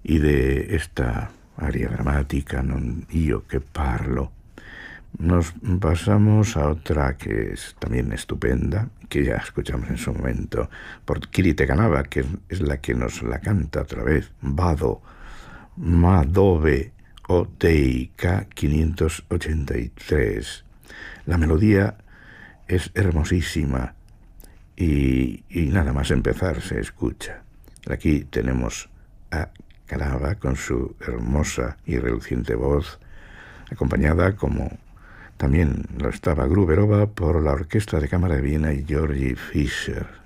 y de esta aria dramática, non io che parlo, nos pasamos a otra que es también estupenda, que ya escuchamos en su momento, por Kirite Kanaba, que es la que nos la canta otra vez, Bado, Madobe Oteika 583. La melodía es hermosísima y nada más empezar se escucha. Aquí tenemos a Kanaba con su hermosa y reluciente voz, acompañada, como también lo estaba Gruberova, por la Orquesta de Cámara de Viena y Georgi Fischer.